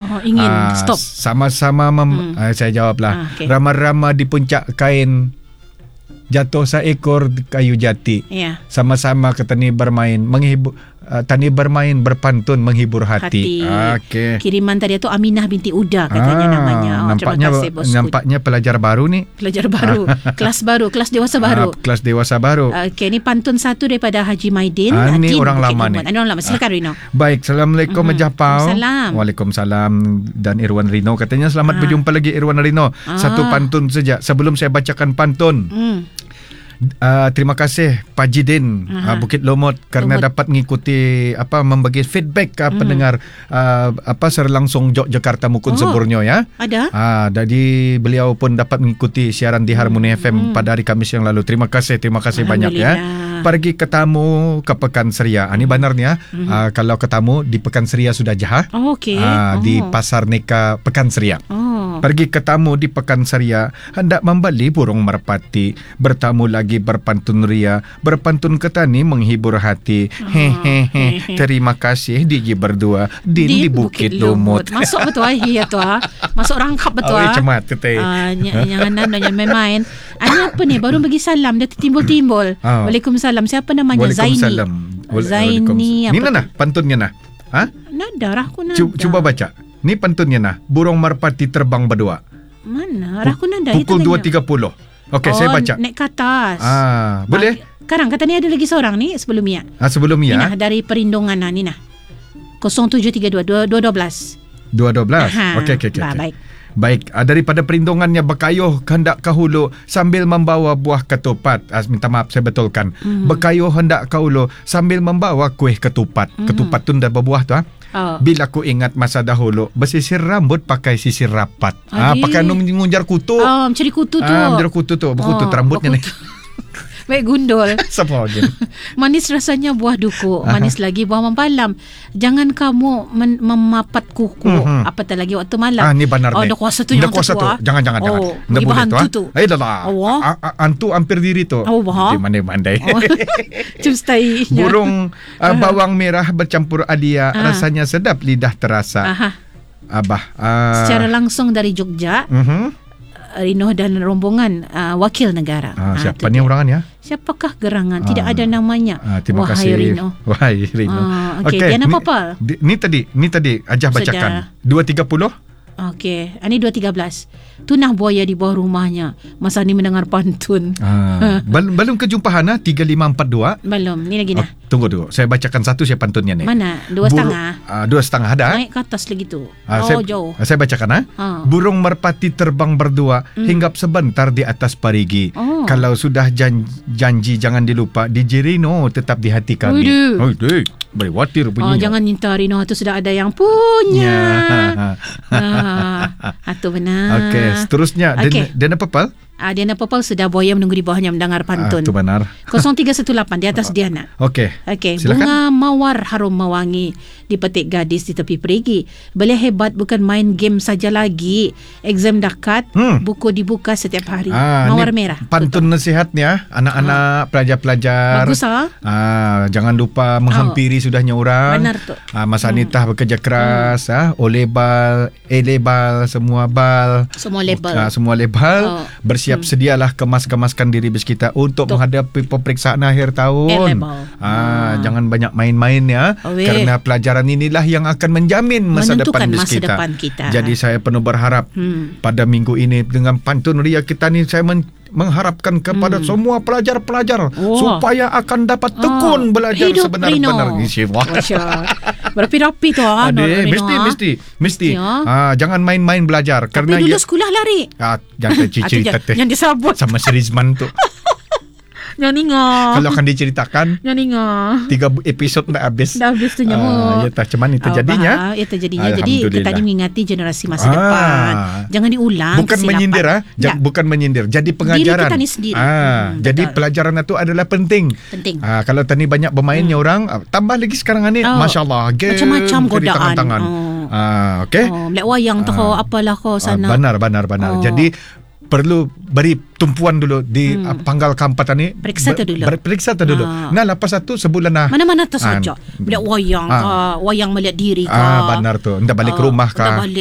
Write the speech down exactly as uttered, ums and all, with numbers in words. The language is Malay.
Oh, ingin Ah, stop. Sama-sama mem- Hmm. ah, saya jawablah. Ah, okey. Rama-rama di puncak kain, jatuh seekor kayu jati. Ya. Sama-sama ke tani bermain, menghibur uh, tani bermain berpantun menghibur hati. Hati. Okey. Kiriman tadi tu Aminah binti Uda katanya Ah, namanya. Oh, nampaknya terima kasih bosku. nampaknya pelajar baru ni. Pelajar baru, kelas baru, kelas dewasa baru. Ah, kelas dewasa baru. Okey, ni pantun satu daripada Haji Maidin. Ah, ni Din orang Bukit lama Lumut. ni. Ini orang lama. Silakan Rino. Baik, Assalamualaikum Mhm. Majapau. Waalaikumsalam. Waalaikumsalam. Dan Irwan Rino katanya selamat Ah. berjumpa lagi Irwan Rino. Ah. Satu pantun saja sebelum saya bacakan pantun. Hmm. Uh, terima kasih Pak Jidin uh, Bukit Lumut kerana Lumut. dapat mengikuti apa membagi feedback ke Mhm. pendengar uh, apa secara langsung Yogyakarta Mukun Oh. Seborneo ya. Ada? Ah, jadi beliau pun dapat mengikuti siaran di Harmoni F M Hmm. pada hari Khamis yang lalu. Terima kasih, terima kasih banyak ya. Alhamdulillah. Pergi ke tamu ke Pekan Seria. Ah, ini benarnya Mhm. ah, kalau ke tamu di Pekan Seria sudah jah. Oh, okey. Ah, oh. di Pasar Neka Pekan Seria. Oh. Pergi ke tamu di Pekan Seria, hendak membeli burung merpati, bertamu lagi berpantun ria, berpantun ke tani menghibur hati. Hehehe. Terima kasih Digi berdua Din di, Bukit, Lumut. Masuk betul ah, iya tu ah. Masuk rangkap betul Oh, ah. cemat kete. Ah, ny- jangan nak jangan main-main. Ini apa ni? Baru bagi salam dia timbul-timbul. Ah. Waalaikumsalam. Siapa namanya? Zaini. Waalaikumsalam. Wal- Zaini Waalaikumsalam. apa? Ni nah pantunnya nah. Ha? Nada aku nada. Cuba, cuba baca. Ni pantunnya nah. Burung merpati terbang berdua. Mana? Aku nada. Pukul dua tiga puluh. Okey, oh, saya baca. Naik ke atas. Ah, boleh? Sekarang kata ni ada lagi seorang ni sebelum Mia. Ah, sebelum Ni ya. nah, dari Perindungan nah, ni nah. kosong tujuh tiga dua dua dua belas. dua dua belas. Aha. Okey, okey, okey. Bah, okey. baik. Baik, ah, daripada perindungannya berkayuh hendak ke hulu sambil membawa buah ketupat. Ah, minta maaf saya betulkan. Mhm. Berkayuh hendak ke hulu sambil membawa kuih ketupat. Mhm. Ketupat tu dah berbuah tu ah. Oh. Bila ku ingat masa dahulu bersisir rambut pakai sisir rapat. Ah, Adik. pakai nung ngunjar kutu. Oh, mencari kutu tu. Ah, menjadi kutu tu, berkutut Oh, rambutnya ni. berkutut. Baik gundul. Siapa lagi? Manis rasanya buah duku, manis lagi buah mempalam. Jangan kamu men- memapat kuku. Mhm. Apatah lagi waktu malam. Ah, ni benar Oh, ni. dah kuasa tu Dah yang kuasa tu. tu. ah. Jangan jangan jangan. Oh, Ndak bagi boleh hantu tu. tu. Ah. Eh dah lah. Oh. A- a- Hantu hampir diri tu. Oh, bah. Di mandai-mandai. Oh. Cum stay. Burung uh, bawang merah bercampur alia, Ah. rasanya sedap lidah terasa. Aha. Abah. Uh, Secara langsung dari Jogja, uh-huh. Rino dan rombongan uh, wakil negara. Ah, Ah, siapa tu ni dia. orangan ya? Siapakah gerangan? Tidak Ah. ada namanya. Ah, terima Wahai kasih. Rino. Wahai Rino. Ah, okey, Diana ni, Popal. di- Ni tadi, ni tadi Ajah bacakan. dua tiga puluh. Okey, ini dua tiga belas. Tunah buaya di bawah rumahnya. Masa ni mendengar pantun. Ah, belum belum kejumpahan ah tiga lima empat dua. Belum, ni lagi Oh, nah. tunggu dulu. Saya bacakan satu saya pantunnya ni. Mana? Dua Buru- setengah. Ah, dua setengah ada. Naik ke atas lagi tu. Ah, oh, saya, jauh. Saya bacakan ah. Ha. Burung merpati terbang berdua Hmm. hinggap sebentar di atas parigi. Oh. Kalau sudah jan, janji jangan dilupa di Jirino tetap di hati kami. Wudu. Oh, dek. Boleh watir Oh, bunyinya. jangan minta Rino tu sudah ada yang punya. Ya. ah, itu benar. Okey, seterusnya Okey. Dan apa pal? Ah, Diana Popal sudah buaya menunggu di bawahnya mendengar pantun. Ah, itu benar. kosong tiga satu lapan di atas Diana. Okey. Okey, Silakan. bunga mawar harum mewangi dipetik gadis di tepi perigi. Belia hebat bukan main game saja lagi. Exam dekat, Hmm. buku dibuka setiap hari. Ah, mawar ni merah. Pantun nasihatnya anak-anak pelajar-pelajar. Bagus ah. Ah, jangan lupa menghampiri sudahnya orang. Benar tu. Ah, Mas Anita bekerja keras, ah, O-level, A-level, semua bal. Semua label. Ah, semua label. Oh. Bersiap sedialah kemas-kemaskan diri kita untuk Betul. menghadapi peperiksaan akhir tahun. A-level. Ah, Ah. jangan banyak main-main ya. Oh, weh. Kerana pelajaran inilah yang akan menjamin masa Menentukan depan bis masa kita. depan kita. Jadi saya penuh berharap Hmm. pada minggu ini dengan pantun ria kita ni saya men- mengharapkan kepada Hmm. semua pelajar-pelajar Wah. supaya akan dapat tekun Ah, belajar hidup sebenar-benar. Rino. Wah. Masya. Berapi-rapi tu ah, Adik, Rino, mesti, ah. mesti, mesti. Mesti, ah. Ah, jangan main-main belajar. Tapi Kerana dulu ya, sekolah lari. ah, jangan cerita Ah, tu, teh. Yang disabut. Sama si Rizman tu. Yang ninga. Kalau akan diceritakan Yang ninga. tiga episod tak habis. Dah habis tu Ah, nyamuk. ya tak macam mana terjadinya. Oh, ya terjadinya. Jadi kita Alhamdulillah. ni mengingati generasi masa Ah. depan. Jangan diulang Bukan kesilapan. menyindir ah, Tak. ja, bukan menyindir. Jadi pengajaran. kita ni sendiri. Ah, Hmm, jadi betul. pelajaran itu adalah penting. Penting. Ah, kalau tadi banyak bermainnya Hmm. orang, ah, tambah lagi sekarang ni, Oh, masya-Allah, game macam-macam kiri godaan. tangan-tangan. Oh. Ah, okey. Oh, melek wayang tu Ah. apalah kau Ah, sana. benar benar benar. Oh. Jadi perlu beri tumpuan dulu di Hmm. hmm. panggal keempat ni. Periksa tu dulu. Ber, periksa tu dulu. Ah. Nah, lepas satu sebulan lah. Mana-mana tu saja. Ah. Melek wayang Ah. ka, wayang melihat diri ka. Ah, benar tu. Ndak balik ke Ah, rumah ndak kah? balik